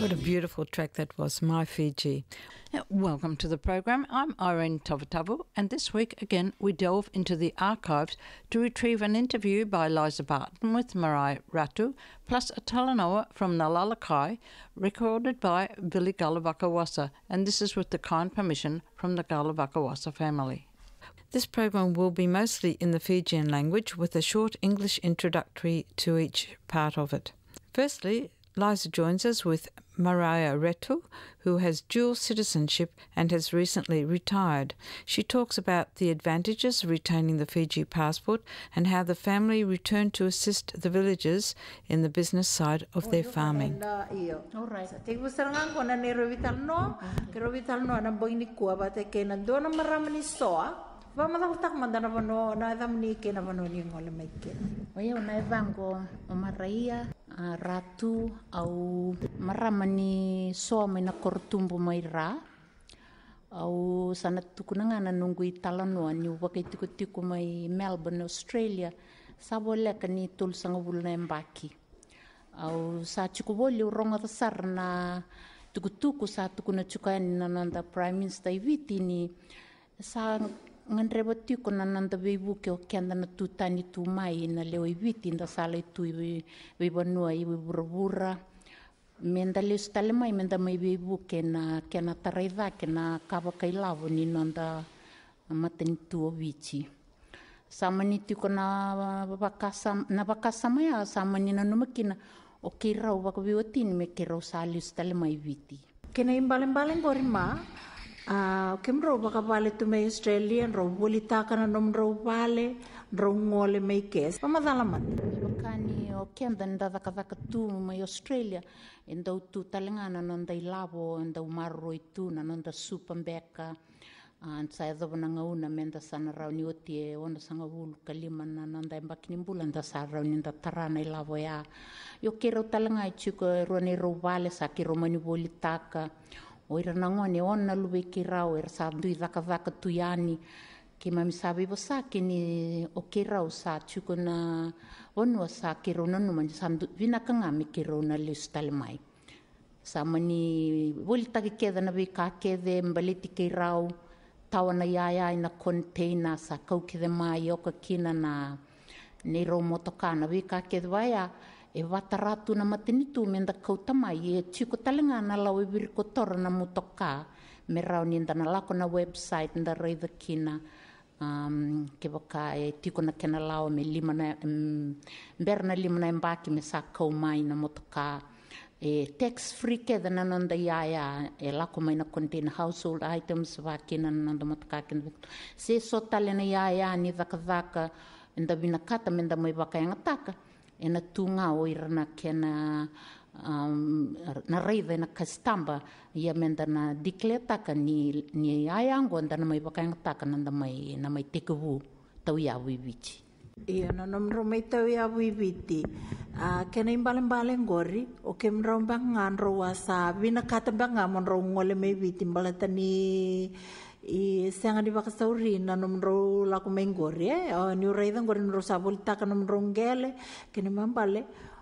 What a beautiful track that was, My Fiji. Welcome to the program. I'm Irene Tavatavu, and this week again we delve into the archives to retrieve an interview by Liza Barton with Marae Ratu, plus a talanoa from Nalalakai, recorded by Billy Galavakawasa, and this is with the kind permission from the Galavakawasa family. This program will be mostly in the Fijian language with a short English introductory to each part of it. Firstly, Liza joins us with Marae Ratu, who has dual citizenship and has recently retired. She talks about the advantages of retaining the Fiji passport and how the family returned to assist the villagers in the business side of their farming. Vamadahutak mandana vano na damni kena vano ni ngole mai kena. Oya una evango o maraia ratu au maramani so mai na kortumbu mai ra au sana tukunanga na nungu I talanoa ni waka tiku mai Melbourne Australia saboleka ni tul sanga bulna mbaki au sa chukuboli uronga tasar na tukutuku sa tukuna chukani na nanda Prime Minister Iviti ni sa ngan tiko na nanda bebu ke o kenda na tutani tu mai na leo Iviti nda sala tu I vanua I burabura menda leo stale mai menda mai bebu ke na taraiva ke na kava kailavo ni nanda matani tu o vici samani tiko na bakasa mai samani na numakina o kirau wakaviotini me kirau sala stale mai Iviti kena imbaleng gorima kemro baka vale tu mai Australian ro bolita kana nom ro vale ro ngole mai kes pamadalaman bakani o kenda nda daka tu mai Australia endo tu talengana nonda ilavo endo marro itu na nonda supambeka an sai do na ngauna menda sana rauni otie ona sanga vulu kalima na nonda mbakini mbula nda sa rauni nda tarana ilavo ya yo kero talenga chuko roni ro vale sa ki romani bolitaka oira nangone ona luwe kirau sa dui daka tuyani ki mami sabi bosa ni o kirau sa chuko na onua sa kiro nanu man sa vina kanga mi kiro na listal mai sa mani volta ki keda na vi ka kede mbaliti kirau tawana yaya ina container sa kau kede mai o ka kina na ni ro motokana vi ka kede vaya e wataratu na matinitu menda kautamai e tiko talenga na lau e virikotora na mutoka me rau ninda na lako na website nda reida kina ke waka e tiko na kena lau me berna lima na mbaki me sa kaumai na mutoka e tax free ke da nanda ya e lako mai na contain household items wakina nanda mutoka kena se so talena ya ni vaka nda binakata menda mai waka yang ataka ena tunga o irana kena na reiva na kastamba ia menda na dikleta ni ayango nda na mai bakang taka nda mai na mai tekevu tau ya wivici ia na nomro mai tau ya wiviti kena imbaleng gori o kem rombang nganro wasa bina kata banga monro ngole mai viti balatani I sanga di baka sauri na nomro laku menggori ni uraidan gori nomro sabolita ka nomro ngele kene mambale